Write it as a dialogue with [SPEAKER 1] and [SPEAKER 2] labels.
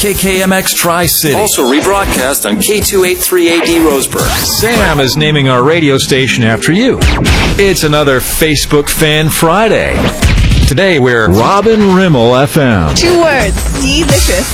[SPEAKER 1] KKMX Tri-City.
[SPEAKER 2] Also rebroadcast on K283AD Roseburg.
[SPEAKER 1] Sam is naming our radio station after you. It's another Facebook Fan Friday. Today we're Robin Rimmel FM.
[SPEAKER 3] 2 words, delicious.